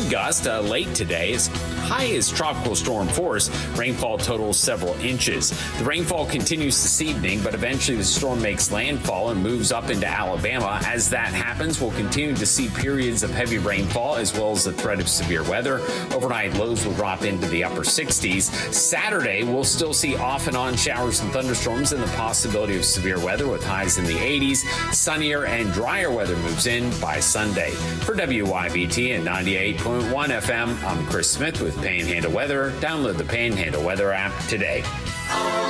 wind gust late today as high as tropical storm force. Rainfall totals several inches. The rainfall continues this evening, but eventually the storm makes landfall and moves up into Alabama. As that happens, we'll continue to see periods of heavy rainfall as well as the threat of severe weather. Overnight lows will drop into the upper 60s. Saturday, we'll still see off and on showers and thunderstorms and the possibility of severe weather with highs in the 80s. Sunnier and drier weather moves in by Sunday. For WYBT and 98.1 FM, I'm Chris Smith with Panhandle Weather. Download the Panhandle Weather app today.